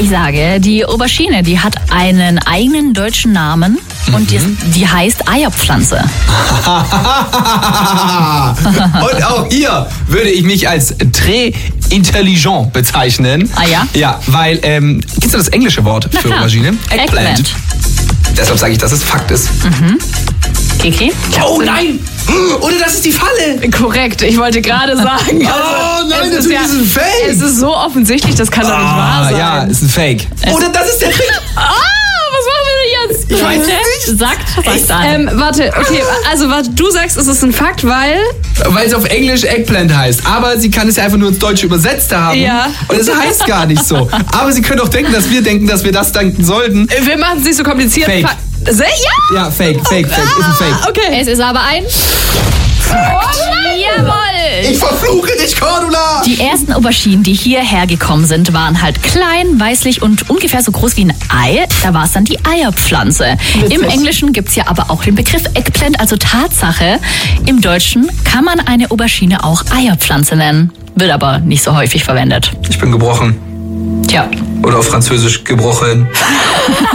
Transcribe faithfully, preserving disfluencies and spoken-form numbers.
Ich sage, die Aubergine, die hat einen eigenen deutschen Namen und die, die heißt Eierpflanze. Und auch hier würde ich mich als très intelligent bezeichnen. Ah ja? Ja, weil, ähm, kennst du das englische Wort Na für klar. Aubergine? Eggplant. Deshalb sage ich, dass es Fakt ist. Kiki? Oh nein! Oder das ist die Falle! Korrekt, ich wollte gerade sagen. Oh nein, es natürlich ist es ein Fake! Es ist so offensichtlich, das kann doch nicht wahr Ah, sein. ja, ist ein Fake. Oder das ist der Trick! Ah, was machen wir denn jetzt? Ich weiß es nicht. Sagt, sagt an. Ähm, warte, okay, also warte, du sagst, es ist ein Fakt, weil... Weil es auf Englisch Eggplant heißt. Aber sie kann es ja einfach nur ins Deutsche übersetzt haben. Ja. Und es heißt gar nicht so. Aber sie können doch denken, dass wir denken, dass wir das denken sollten. Wir machen es nicht so kompliziert. Fake. Fa- Se- Ja! Ja, Fake, Fake, Fake. Ist ein Fake. Okay. Es ist aber ein... Jawohl! Ich verfluche dich, Cordula! Die ersten Auberginen, die hierher gekommen sind, waren halt klein, weißlich und ungefähr so groß wie ein Ei. Da war es dann die Eierpflanze. Im Englischen gibt's ja aber auch den Begriff Eggplant, also Tatsache. Im Deutschen kann man eine Aubergine auch Eierpflanze nennen. Wird aber nicht so häufig verwendet. Ich bin gebrochen. Tja. Oder auf Französisch gebrochen.